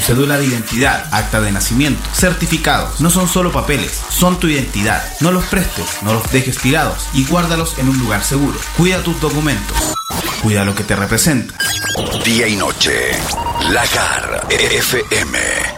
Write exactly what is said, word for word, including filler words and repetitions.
Tu cédula de identidad, acta de nacimiento, certificados, no son solo papeles, son tu identidad. No los prestes, no los dejes tirados y guárdalos en un lugar seguro. Cuida tus documentos. Cuida lo que te representa. Día y noche. Lagar F M.